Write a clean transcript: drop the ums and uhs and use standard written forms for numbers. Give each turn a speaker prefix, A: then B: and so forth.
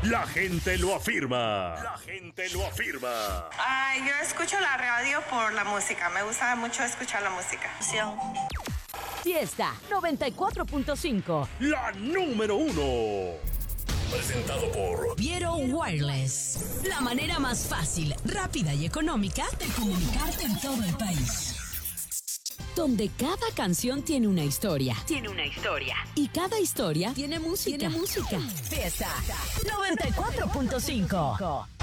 A: La gente lo afirma. La gente lo afirma.
B: Yo escucho la radio por la música. Me gusta mucho escuchar la música.
C: Fiesta 94.5.
A: La número 1. Presentado por
C: Viero Wireless. La manera más fácil, rápida y económica de comunicarte en todo el país. Donde cada canción tiene una historia. Y cada historia tiene música. Fiesta 94.5.